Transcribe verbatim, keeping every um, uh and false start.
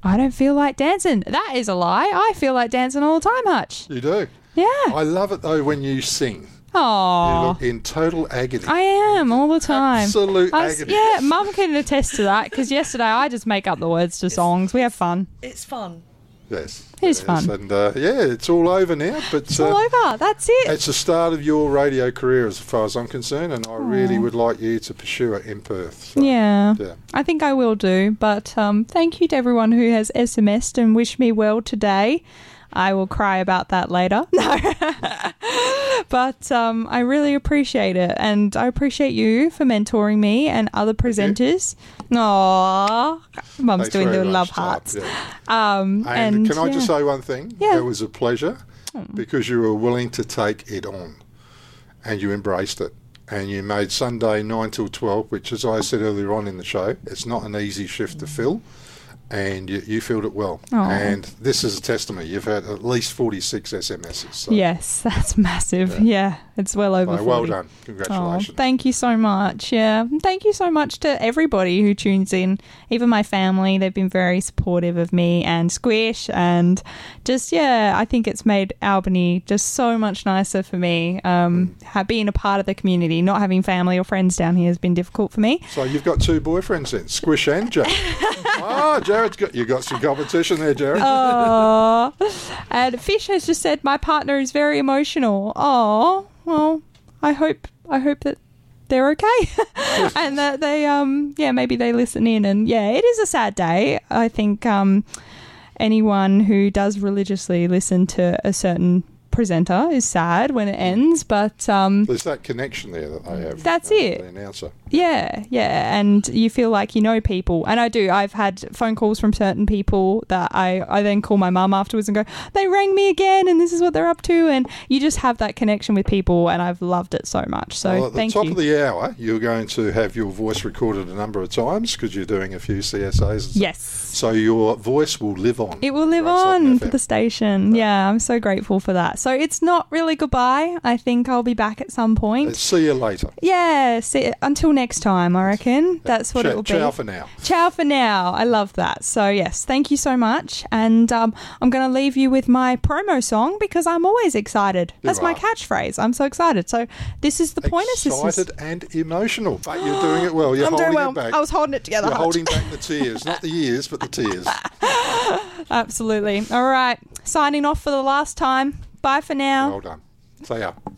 I don't feel like dancing. That is a lie. I feel like dancing all the time, Hutch. You do? Yeah. I love it, though, when you sing. You Oh, look in total agony. I am all the time. Absolute I was- agony. Yeah, Mum can attest to that because yesterday I just make up the words to songs. We have fun. It's fun. Yes. It is yes. fun. And, uh, yeah, it's all over now. But It's all over. That's it. it's the start of your radio career as far as I'm concerned, and I really would like you to pursue it in Perth. So, Yeah, yeah. I think I will do. But um, thank you to everyone who has S M S'd and wished me well today. I will cry about that later. No. But um, I really appreciate it. And I appreciate you for mentoring me and other presenters. Aww. Mum's Thanks doing very the love much, hearts. Tab, yeah. Um, And, and can I just yeah. say one thing? Yeah. It was a pleasure because you were willing to take it on and you embraced it. And you made Sunday nine till twelve, which, as I said earlier on in the show, it's not an easy shift to fill. And you, you filled it well. Aw. And this is a testament. You've had at least forty-six S M Ss. So, Yes, that's massive. Yeah, it's well over so well forty. done. Oh, Congratulations. thank you so much. Yeah. And thank you so much to everybody who tunes in, even my family. They've been very supportive of me and Squish. And just, yeah, I think it's made Albany just so much nicer for me. Um, ha- being a part of the community, not having family or friends down here has been difficult for me. So you've got two boyfriends then, Squish and Jared. Oh, Jared's got, you got some competition there, Jared. Oh, and Fish has just said my partner is very emotional. Oh, well, I hope I hope that they're okay, and that they um yeah maybe they listen in, and yeah, it is a sad day. I think um anyone who does religiously listen to a certain presenter is sad when it ends, but um There's that connection there that they have. That's uh, it. The announcer. yeah, yeah, and you feel like you know people, and I do. I've had phone calls from certain people that I, I then call my mum afterwards and go, they rang me again, and this is what they're up to, and you just have that connection with people, and I've loved it so much. So Well, at the thank top you. of the hour, you're going to have your voice recorded a number of times because you're doing a few C S As. And stuff. Yes, So your voice will live on. it will live Right, Southern on F for M. the station. Yeah, I'm so grateful for that. So it's not really goodbye. I think I'll be back at some point. Let's see you later. Yeah, see, until next time, I reckon. That's what Ciao- it will be. Ciao for now. Ciao for now. I love that. So, yes, thank you so much. And um, I'm going to leave you with my promo song because I'm always excited. You That's my are. catchphrase. I'm so excited. So, this is the Pointer Sisters. Excited and emotional, but you're doing it well. You're I'm holding doing well. it back. I was holding it together. You're Hutch. holding back the tears, not the years, but the tears. Absolutely. All right. Signing off for the last time. Bye for now. Well done. See ya.